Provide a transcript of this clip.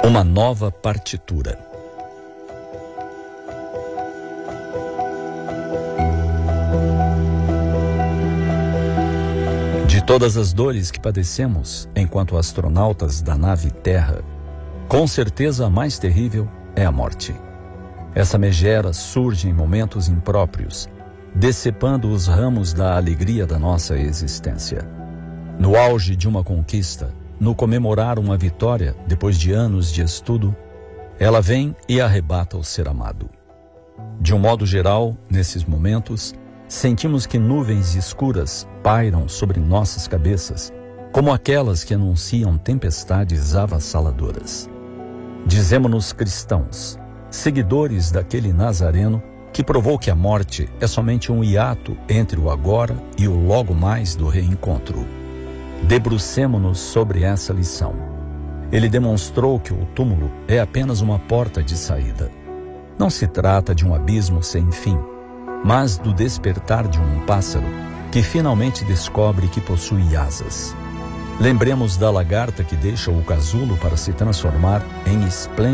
Uma nova partitura. De todas as dores que padecemos enquanto astronautas da nave Terra, com certeza a mais terrível é a morte. Essa megera surge em momentos impróprios, decepando os ramos da alegria da nossa existência. No auge de uma conquista, no comemorar uma vitória depois de anos de estudo, ela vem e arrebata o ser amado. De um modo geral, nesses momentos, sentimos que nuvens escuras pairam sobre nossas cabeças, como aquelas que anunciam tempestades avassaladoras. Dizemo-nos cristãos, seguidores daquele Nazareno que provou que a morte é somente um hiato entre o agora e o logo mais do reencontro. Debrucemo-nos sobre essa lição. Ele demonstrou que o túmulo é apenas uma porta de saída. Não se trata de um abismo sem fim, mas do despertar de um pássaro que finalmente descobre que possui asas. Lembremos da lagarta que deixa o casulo para se transformar em esplêndido